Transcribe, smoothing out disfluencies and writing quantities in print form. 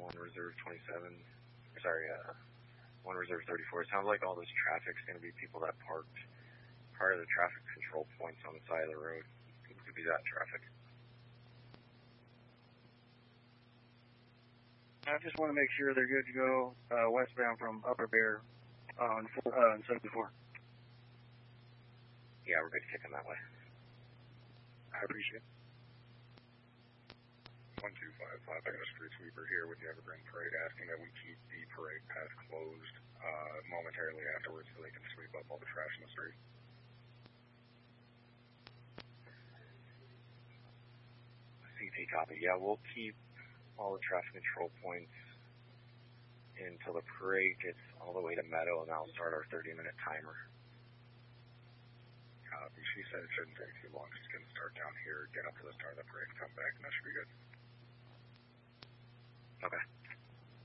1 Reserve 27, sorry, 1 Reserve 34. It sounds like all this traffic's going to be people that parked prior to the traffic control points on the side of the road. It could be that traffic. I just want to make sure they're good to go westbound from Upper Bear on 74. Yeah, we're good to kick them that way. I appreciate it. 1255, I got a street sweeper here with the Evergreen Parade asking that we keep the parade path closed momentarily afterwards so they can sweep up all the trash in the street. CT copy. Yeah, we'll keep all the traffic control points until the parade gets all the way to Meadow, and that'll start our 30-minute timer. Copy. She said it shouldn't take too long. She's going to start down here, get up to the start of the parade, come back, and that should be good.